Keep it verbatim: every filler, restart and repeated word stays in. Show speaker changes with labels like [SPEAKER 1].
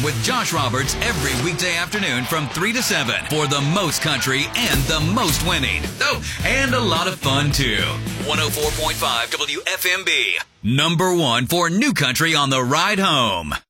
[SPEAKER 1] with Josh Roberts every weekday afternoon from three to seven for the most country and the most winning. Oh, and a lot of fun, too. one oh four point five W F M B. Number one for new country on the ride home.